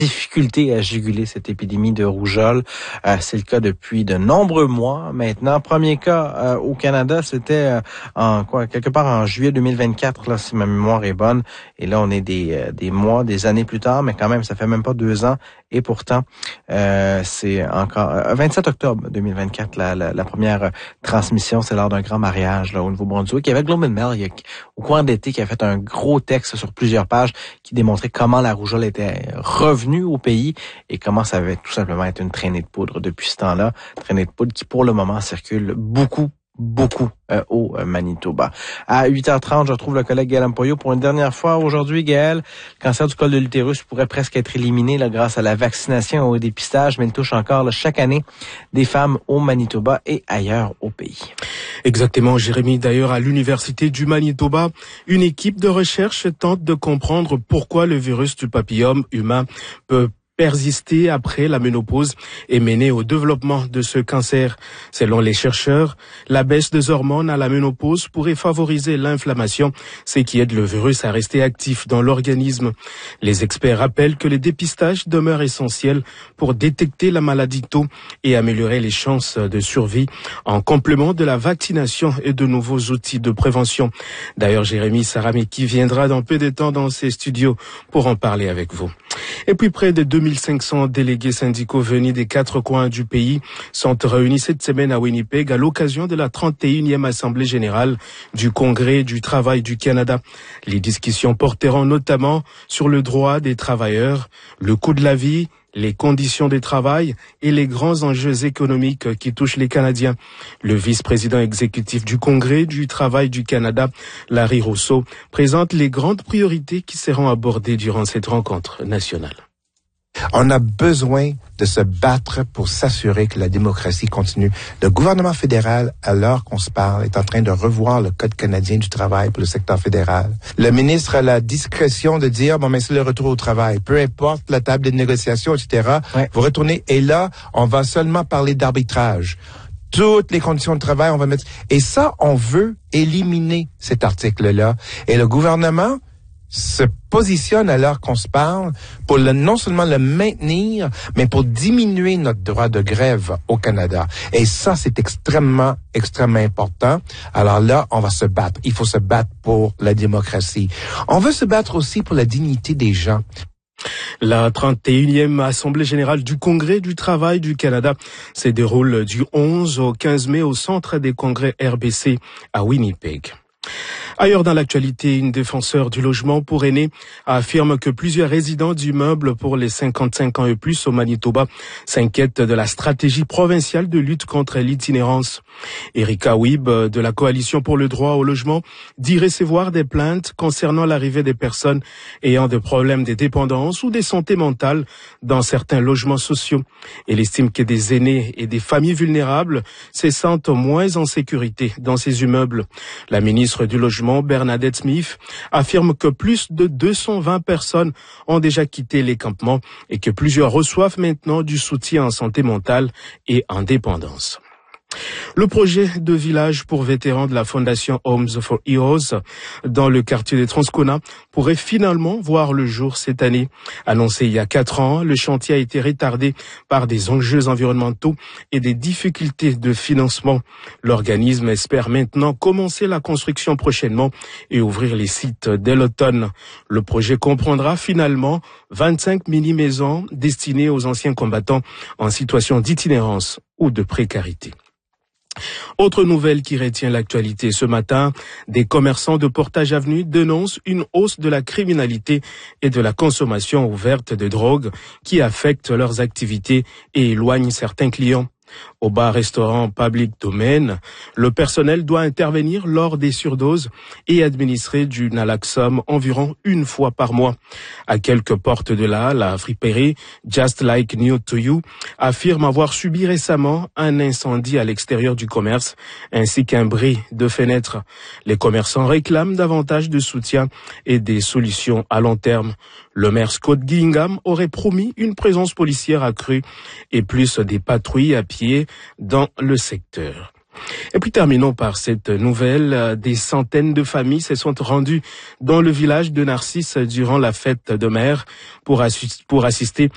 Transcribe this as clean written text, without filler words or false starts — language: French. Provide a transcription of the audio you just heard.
difficulté à juguler cette épidémie de rougeole. C'est le cas depuis de nombreux mois maintenant. Premier cas au Canada, c'était quelque part en juillet 2024, là, si ma mémoire est bonne. Et là, on est des années plus tard, mais quand même, ça fait même pas 2 ans. Et pourtant, c'est encore 27 octobre 2024, la première transmission, c'est lors d'un grand mariage là au Nouveau-Brunswick. Il y avait Globe and Mail au cours de l'été qui a fait un gros texte sur plusieurs pages qui démontrait comment la rougeole était revenue au pays et comment ça avait tout simplement été une traînée de poudre depuis ce temps-là. Traînée de poudre qui, pour le moment, circule beaucoup au Manitoba. À 8h30, je retrouve le collègue Gaël Ampoyo pour une dernière fois. Aujourd'hui, Gaël, le cancer du col de l'utérus pourrait presque être éliminé là, grâce à la vaccination et au dépistage, mais il touche encore là, chaque année des femmes au Manitoba et ailleurs au pays. Exactement, Jérémy. D'ailleurs, à l'Université du Manitoba, une équipe de recherche tente de comprendre pourquoi le virus du papillome humain peut persister après la ménopause et mener au développement de ce cancer. Selon les chercheurs, la baisse des hormones à la ménopause pourrait favoriser l'inflammation, ce qui aide le virus à rester actif dans l'organisme. Les experts rappellent que le dépistage demeure essentiel pour détecter la maladie tôt et améliorer les chances de survie en complément de la vaccination et de nouveaux outils de prévention. D'ailleurs, Jérémy Sarameki viendra dans peu de temps dans ces studios pour en parler avec vous. Et puis près de 2500 délégués syndicaux venus des 4 coins du pays sont réunis cette semaine à Winnipeg à l'occasion de la 31e Assemblée générale du Congrès du travail du Canada. Les discussions porteront notamment sur le droit des travailleurs, le coût de la vie, les conditions de travail et les grands enjeux économiques qui touchent les Canadiens. Le vice-président exécutif du Congrès du travail du Canada, Larry Rousseau, présente les grandes priorités qui seront abordées durant cette rencontre nationale. On a besoin de se battre pour s'assurer que la démocratie continue. Le gouvernement fédéral, alors qu'on se parle, est en train de revoir le Code canadien du travail pour le secteur fédéral. Le ministre a la discrétion de dire, bon, mais c'est le retour au travail. Peu importe la table de négociation, etc. Ouais. Vous retournez. Et là, on va seulement parler d'arbitrage. Toutes les conditions de travail, on va mettre... Et ça, on veut éliminer cet article-là. Et le gouvernement se positionne alors qu'on se parle pour non seulement le maintenir, mais pour diminuer notre droit de grève au Canada. Et ça, c'est extrêmement important. Alors là, on va se battre. Il faut se battre pour la démocratie. On veut se battre aussi pour la dignité des gens. La 31e Assemblée générale du Congrès du travail du Canada se déroule du 11 au 15 mai au Centre des congrès RBC à Winnipeg. Ailleurs dans l'actualité, une défenseure du logement pour aînés affirme que plusieurs résidents d'immeubles pour les 55 ans et plus au Manitoba s'inquiètent de la stratégie provinciale de lutte contre l'itinérance. Erika Wibb de la Coalition pour le droit au logement dit recevoir des plaintes concernant l'arrivée des personnes ayant des problèmes de dépendance ou de santé mentale dans certains logements sociaux. Elle estime que des aînés et des familles vulnérables se sentent moins en sécurité dans ces immeubles. La ministre du Logement, Bernadette Smith, affirme que plus de 220 personnes ont déjà quitté les campements et que plusieurs reçoivent maintenant du soutien en santé mentale et en dépendance. Le projet de village pour vétérans de la Fondation Homes for Heroes dans le quartier de Transcona pourrait finalement voir le jour cette année. Annoncé il y a 4 ans, le chantier a été retardé par des enjeux environnementaux et des difficultés de financement. L'organisme espère maintenant commencer la construction prochainement et ouvrir les sites dès l'automne. Le projet comprendra finalement 25 mini-maisons destinées aux anciens combattants en situation d'itinérance ou de précarité. Autre nouvelle qui retient l'actualité ce matin, des commerçants de Portage Avenue dénoncent une hausse de la criminalité et de la consommation ouverte de drogue qui affecte leurs activités et éloigne certains clients. Au bar-restaurant Public Domain, le personnel doit intervenir lors des surdoses et administrer du naloxone environ 1 fois par mois. À quelques portes de là, la friperie Just Like New to You affirme avoir subi récemment un incendie à l'extérieur du commerce ainsi qu'un bris de fenêtres. Les commerçants réclament davantage de soutien et des solutions à long terme. Le maire Scott Gillingham aurait promis une présence policière accrue et plus des patrouilles à pied dans le secteur. Et puis terminons par cette nouvelle. Des centaines de familles se sont rendues dans le village de Narcisse durant la fête de mer pour assister